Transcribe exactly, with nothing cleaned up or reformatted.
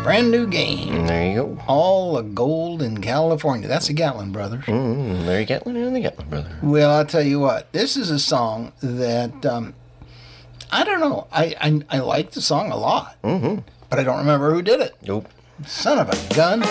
Brand new game. And there you go. All the gold in California. That's the Gatlin Brothers. Mm, Larry Gatlin and the Gatlin Brothers. Well, I'll tell you what. This is a song that, um, I don't know. I, I, I like the song a lot. Mm-hmm. But I don't remember who did it. Nope. Son of a gun.